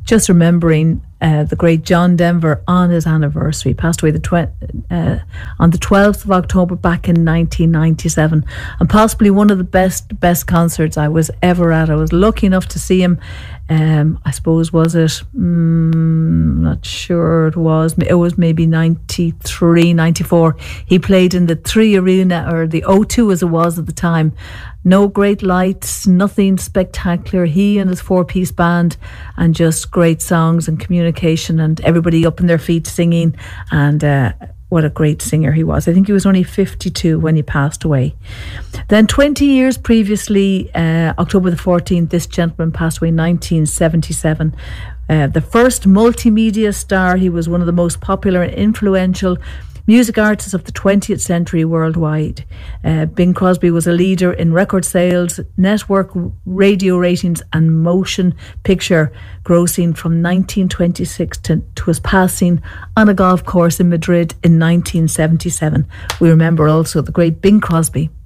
just remembering the great John Denver on his anniversary. He passed away on the 12th of October back in 1997, and possibly one of the best concerts I was ever at. I was lucky enough to see him. I suppose, was it? Not sure it was. It was maybe 93, 94. He played in the 3 Arena, or the O2 as it was at the time. No great lights, nothing spectacular. He and his 4-piece band, and just great songs and communication, and everybody up on their feet singing. And what a great singer he was. I think he was only 52 when he passed away. Then 20 years previously, October the 14th, this gentleman passed away in 1977. The first multimedia star. He was one of the most popular and influential music artists of the 20th century worldwide. Bing Crosby was a leader in record sales, network radio ratings, and motion picture grossing from 1926 to his passing on a golf course in Madrid in 1977. We remember also the great Bing Crosby.